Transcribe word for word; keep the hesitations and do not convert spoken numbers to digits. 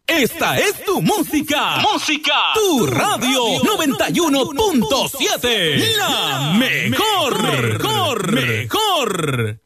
Esta es tu música. Música. Tu radio noventa y uno punto siete. La mejor. Mejor. Mejor.